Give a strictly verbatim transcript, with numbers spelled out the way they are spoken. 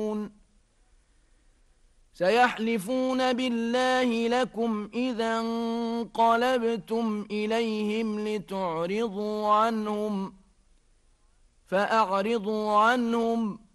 سيحلفون بالله لكم إذا انقلبتم إليهم لتعرضوا عنهم فأعرضوا عنهم